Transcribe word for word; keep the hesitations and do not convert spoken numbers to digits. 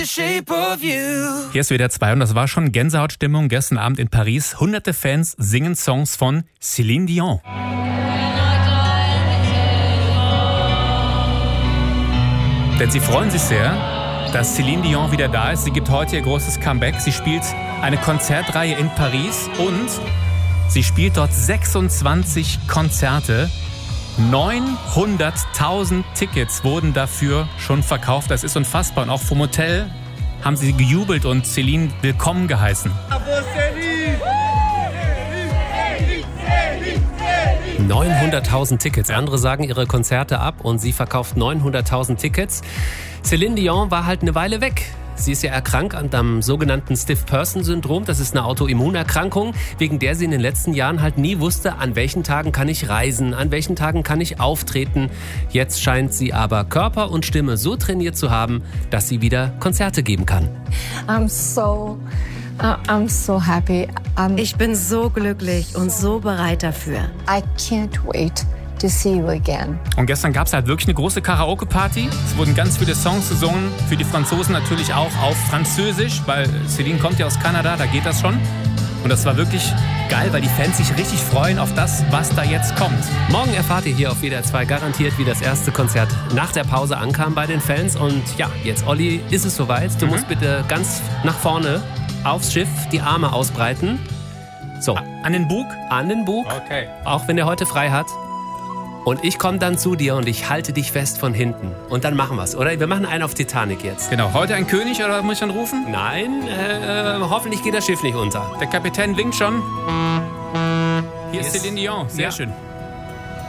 Hier ist W D R zwei und das war schon Gänsehautstimmung gestern Abend in Paris. Hunderte Fans singen Songs von Céline Dion. Denn sie freuen sich sehr, dass Céline Dion wieder da ist. Sie gibt heute ihr großes Comeback. Sie spielt eine Konzertreihe in Paris und sie spielt dort sechsundzwanzig Konzerte. neunhunderttausend Tickets wurden dafür schon verkauft. Das ist unfassbar. Und auch vom Hotel haben sie gejubelt und Céline willkommen geheißen. neunhunderttausend Tickets. Andere sagen ihre Konzerte ab und sie verkauft neunhunderttausend Tickets. Céline Dion war halt eine Weile weg. Sie ist ja erkrankt an dem sogenannten Stiff-Person-Syndrom. Das ist eine Autoimmunerkrankung, wegen der sie in den letzten Jahren halt nie wusste, an welchen Tagen kann ich reisen, an welchen Tagen kann ich auftreten. Jetzt scheint sie aber Körper und Stimme so trainiert zu haben, dass sie wieder Konzerte geben kann. I'm so, uh, I'm so happy. Um, ich bin so glücklich und so bereit dafür. I can't wait to see you again. Und gestern gab es halt wirklich eine große Karaoke-Party. Es wurden ganz viele Songs gesungen, für die Franzosen natürlich auch auf Französisch, weil Céline kommt ja aus Kanada, da geht das schon. Und das war wirklich geil, weil die Fans sich richtig freuen auf das, was da jetzt kommt. Morgen erfahrt ihr hier auf W D R zwei garantiert, wie das erste Konzert nach der Pause ankam bei den Fans. Und ja, jetzt Olli, ist es soweit. Du mhm. musst bitte ganz nach vorne aufs Schiff die Arme ausbreiten. So. An den Bug? An den Bug. Okay. Auch wenn der heute frei hat. Und ich komme dann zu dir und ich halte dich fest von hinten. Und dann machen wir's, oder? Wir machen einen auf Titanic jetzt. Genau. Heute ein König, oder muss ich dann rufen? Nein, äh, hoffentlich geht das Schiff nicht unter. Der Kapitän winkt schon. Hier ist Céline Dion. Sehr ja. schön.